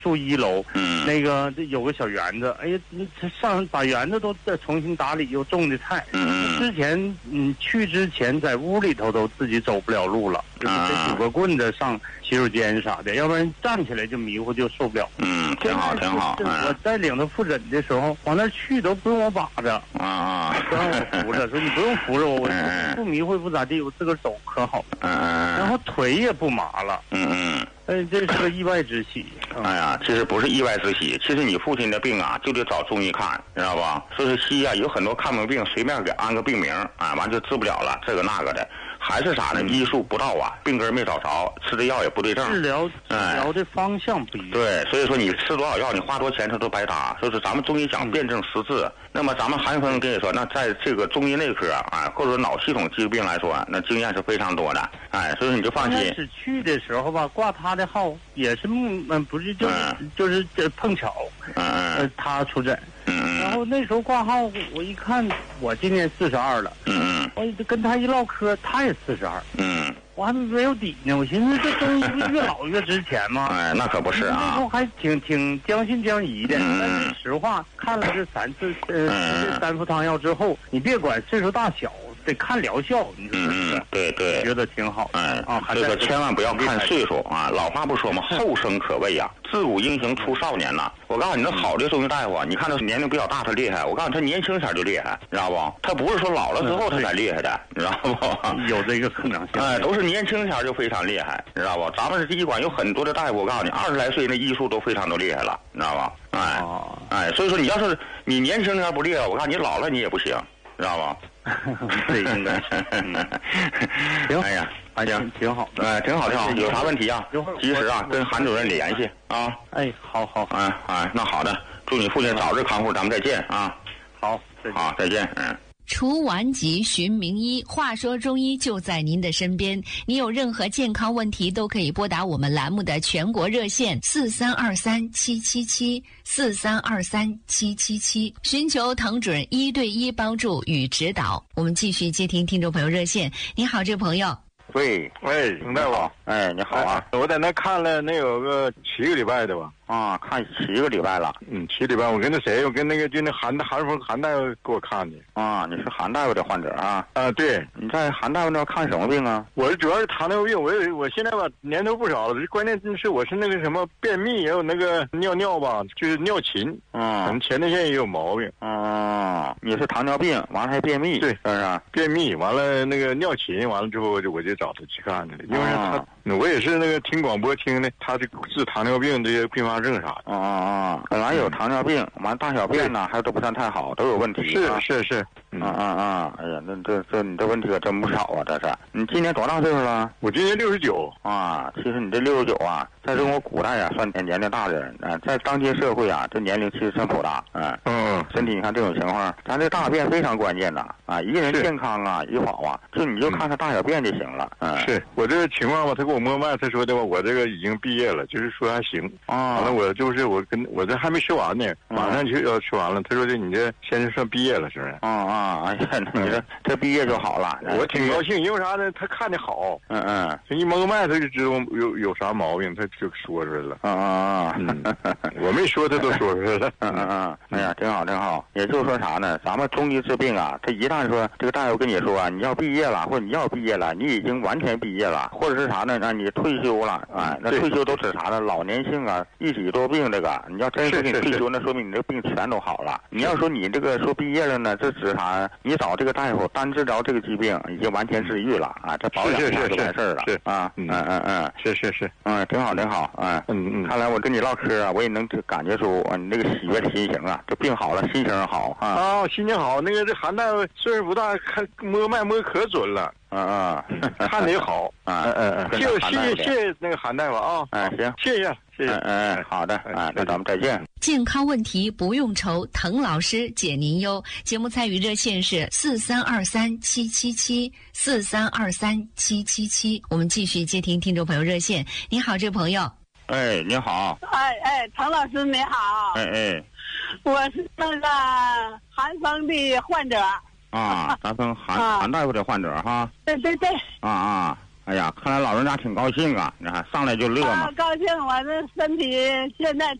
住1楼，那个有个小园子，哎呀，把园子都再重新打理，又种的菜。之前去之前在屋里头都自己走不了路了，就是得拄个棍子上洗手间啥的，要不然站起来就迷糊就受不了。 挺好挺好。 我在领他复诊的时候，往那去都不用我把着，不让我扶着，说你不用扶着我，我不迷糊不咋地，我自个儿走可好了。然后腿也不麻了。这是个意外之喜。 哎呀，其实不是意外之喜，其实你父亲的病啊，就得找中医看，知道吧？所以西医啊，有很多看不病，随便给安个病名啊，完就治不了了，这个那个的，还是啥呢？医术不到啊，病根没找着，吃的药也不对症， 治疗的方向不一样。 对，所以说你吃多少药，你花多少钱，它都白搭。所以说咱们中医讲辨证施治，那么咱们韩峰跟你说，那在这个中医内科啊，或者说脑系统疾病来说，那经验是非常多的。所以说你就放心。 开始去的时候吧，挂他的号也是不是就是碰巧，他出诊。然后那时候挂号，我一看，我今年42了。我跟他一唠嗑，他也42。我还没有底呢，我寻思这东西不越老越值钱吗？ 那可不是啊。 那时候还挺将信将疑的。但是实话，看了这3次3副汤药之后，你别管岁数大小，得看疗效，你说是不是？ 对， 觉得挺好。 这个千万不要看岁数啊！老话不说吗？后生可畏啊，自古英雄出少年呐。我告诉你，那好的中医大夫啊，你看他年龄比较大，他厉害。我告诉你，他年轻前就厉害，知道不？他不是说老了之后他才厉害的，知道不？ 有这个可能性。 都是年轻前就非常厉害，知道不？咱们这医馆有很多的大夫，我告诉你，20来岁那医术都非常的厉害了，知道吧？所以说你要是你年轻前不厉害，我告诉你老了你也不行，知道吧？ 这应该是。行。 哎呀， 挺好的。 挺好。有啥问题啊？及时啊，跟韩主任联系啊。 好。 那好的，祝你父亲早日康复，咱们再见啊。 好， 再见。 除顽疾寻名医，话说中医就在您的身边。你有任何健康问题，都可以拨打我们栏目的全国热线4323777743237777，寻求唐主任1对1帮助与指导。我们继续接听听众朋友热线。你好，这位朋友。 喂， 陈大夫。 你好啊。 我在那看了能有个7个礼拜的吧。 看7个礼拜了。 7礼拜，我跟那谁，我跟那个就那韩峰韩大夫给我看的。 你是韩大夫的患者啊？ 对。 你在韩大夫那看什么病啊？ 我主要是糖尿病，我现在吧年头不少了，关键是我是那个什么便秘，也有那个尿吧，就是尿频。可能前列腺也有毛病。 你是糖尿病，完了还便秘？ 对， 是不是？ 便秘完了那个尿频，完了之后我就找他去看去了，因为我也是那个听广播听的，他这治糖尿病这些并发症啥的。 本来有糖尿病，完大小便呢还都不算太好，都有问题。 是。 哎呀，那这你这问题可真不少啊！这是你今年多大岁数了？ 我今年69。 其实你这69啊，在中国古代啊，算年龄大的人在当今社会啊，这年龄其实真不大。身体你看这种情况，咱这大便非常关键的一个人健康啊与否啊，你就看他大小便就行了。 是我这个情况吧，他给我摸脉，他说的吧，我这个已经毕业了，就是说还行。完了我就是我这还没吃完呢，马上就要吃完了。他说的你这现在算毕业了，是不是？ 哎呀，你这毕业就好了。 我挺高兴，因为啥呢？他看的好。这一摸个脉，他就知道有啥毛病，他就说出来了。我没说，他都说出来了。 哎呀，挺好。也就是说啥呢？咱们中医治病啊，他一旦说这个大夫跟你说你要毕业了，或者你要毕业了，你已经完全毕业了，或者是啥呢？你退休了那退休都指啥呢？老年性啊，一己多病这个，你要真是给你退休，那说明你这个病全都好了。你要说你这个说毕业了呢，这指啥？你找这个大夫单治疗这个疾病已经完全治愈了这保养一下就完事儿了。 是。 挺好。看来我跟你唠嗑啊，我也能感觉出你那个喜悦的心情啊，这病好了，心情好心情好。那个这韩大夫岁数不大，看摸脉摸可准了。看的也好。谢谢那个韩大夫啊。 行， 谢谢。 好的。那咱们再见。 健康问题不用愁，滕老师解您忧。节目参与热线是4323777743237777。我们继续接听听众朋友热线。你好，这位朋友。 你好。 滕老师你好。我是那个韩峰的患者。 韩峰韩大夫的患者哈。 对。 哎哎呀，看来老人家挺高兴啊，上来就乐嘛。 高兴，我这身体现在